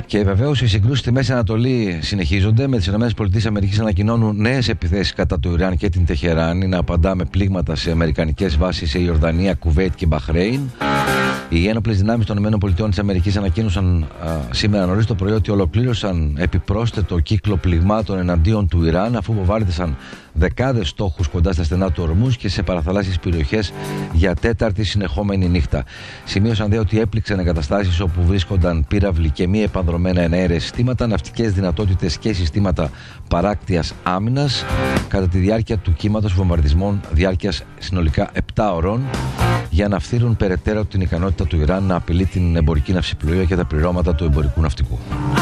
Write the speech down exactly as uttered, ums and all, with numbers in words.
Και βεβαίως οι συγκρούσεις στη Μέση Ανατολή συνεχίζονται, με τις ΗΠΑ να ανακοινώνουν νέες επιθέσεις κατά του Ιράν και την Τεχεράνη, να απαντά με πλήγματα σε αμερικανικές βάσεις σε Ιορδανία, Κουβέιτ και Μπαχρέιν. Οι ένοπλες δυνάμεις των ΗΠΑ ανακοίνωσαν α, σήμερα νωρίς το πρωί ότι ολοκλήρωσαν επιπρόσθετο κύκλο πληγμάτων εναντίον του Ιράν, αφού βομβάρδισαν δεκάδες στόχους κοντά στα στενά του Ορμούζ και σε παραθαλάσσιες περιοχές για τέταρτη συνεχόμενη νύχτα. Σημείωσαν δε ότι έπληξαν εγκαταστάσεις όπου βρίσκονταν πύραυλοι και μη επανδρομένα εναέρια συστήματα, ναυτικές δυνατότητες και συστήματα παράκτειας άμυνας κατά τη διάρκεια του κύματος βομβαρδισμών διάρκειας συνολικά επτά ωρών, για να φθείρουν περαιτέρω την ικανότητα του Ιράν να απειλεί την εμπορική ναυσιπλοεία και τα πληρώματα του εμπορικού ναυτικού.